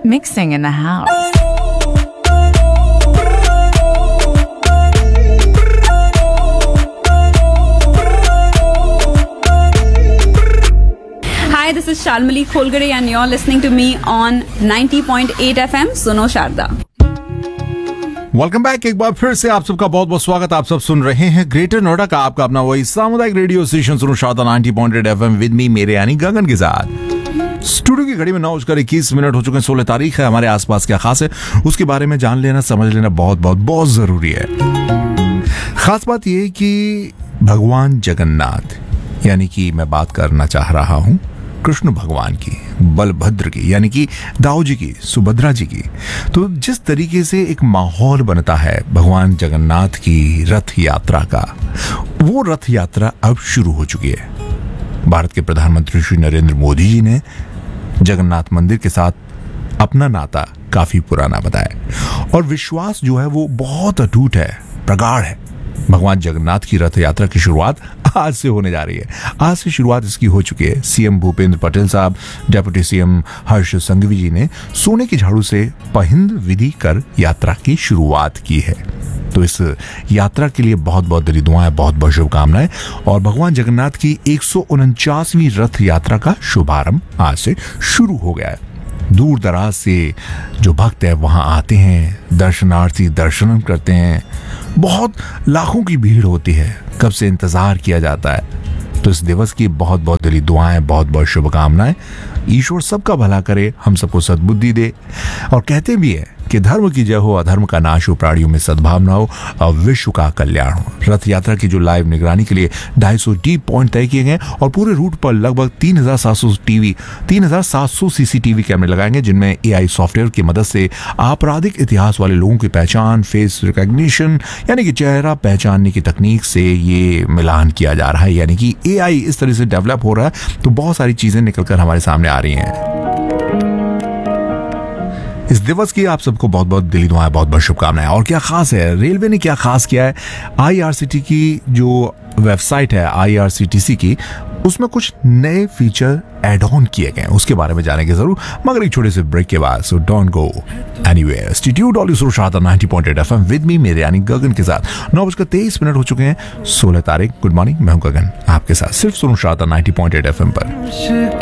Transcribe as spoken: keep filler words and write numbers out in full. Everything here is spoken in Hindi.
mixing in the house. Hi, this is Shalmali Kholgare and you're listening to me on ninety point eight F M Suno Sharda. Welcome back. एक बार फिर से आप सबका बहुत बहुत स्वागत। आप सब सुन रहे हैं ग्रेटर नोएडा का आपका अपना वही सामुदायिक रेडियो स्टेशन सुनो Sharda ninety point eight FM with me मेरे यानी गगन के साथ। स्टूडियो की घड़ी में नौ बजकर इक्कीस मिनट हो चुके हैं। सोलह तारीख है। हमारे आसपास क्या खास है उसके बारे में जान लेना समझ लेना बहुत बहुत बहुत जरूरी है। खास बात यह कि भगवान जगन्नाथ यानी कि मैं बात करना चाह रहा हूं कृष्ण भगवान की, बलभद्र की यानी कि दाऊ जी की, सुभद्रा जी की। तो जिस तरीके से एक माहौल बनता है भगवान जगन्नाथ की रथ यात्रा का, वो रथ यात्रा अब शुरू हो चुकी है। भारत के प्रधानमंत्री श्री नरेंद्र मोदी जी ने जगन्नाथ मंदिर के साथ अपना नाता काफी पुराना बताया और विश्वास जो है वो बहुत अटूट है, प्रगाढ़ है। भगवान जगन्नाथ की रथ यात्रा की शुरुआत आज से होने जा रही है। आज से शुरुआत इसकी हो चुकी है। सीएम भूपेंद्र पटेल साहब, डिप्टी सीएम हर्ष संघवी जी ने सोने की झाड़ू से पहिंद विधि कर यात्रा की शुरुआत की है। तो इस यात्रा के लिए बहुत बहुत दिली दुआएं, बहुत बहुत शुभकामनाएं। और भगवान जगन्नाथ की एक सौ उनचासवीं रथ यात्रा का शुभारंभ आज से शुरू हो गया है। दूर दराज से जो भक्त है वहां आते हैं, दर्शनार्थी दर्शन करते हैं। बहुत लाखों की भीड़ होती है, कब से इंतजार किया जाता है। तो इस दिवस की बहुत बहुत दिली दुआएं, बहुत बहुत शुभकामनाएं। ईश्वर सबका भला करे, हम सबको सद्बुद्धि दे। और कहते भी है कि धर्म की जय हो, अधर्म का नाश हो, प्राणियों में सद्भावना हो और विश्व का कल्याण हो। रथ यात्रा की जो लाइव निगरानी के लिए ढाई सौ डी पॉइंट तय किए गए और पूरे रूट पर लगभग तीन हजार सात सौ टीवी तीन हजार सात सौ सीसीटीवी कैमरे लगाएंगे, जिनमें एआई सॉफ्टवेयर की मदद से आपराधिक इतिहास वाले लोगों की पहचान, फेस रिकॉग्निशन यानी कि चेहरा पहचानने की तकनीक से ये मिलान किया जा रहा है। यानी कि एआई इस तरह से डेवलप हो रहा है तो बहुत सारी चीजें निकलकर हमारे सामने आ रही हैं। इस दिवस की आप सबको बहुत बहुत दिली दुआएं, बहुत बहुत शुभकामनाएं। और क्या खास है, रेलवे ने क्या खास किया है, आईआरसीटी की जो वेबसाइट है आईआरसीटीसी की, उसमें कुछ नए फीचर एड ऑन किए गए हैं, उसके बारे में जानेंगे जरूर, मगर एक छोटे से ब्रेक के बाद। So don't go anywhere, stay tuned on सुनो Sharda ninety point eight FM with me मेरे यानी गगन के साथ। नौ बजकर तेईस मिनट हो चुके हैं। सोलह तारीख। गुड मॉर्निंग, मैं हूं गगन आपके साथ सिर्फ सुनो Sharda ninety point eight FM पर।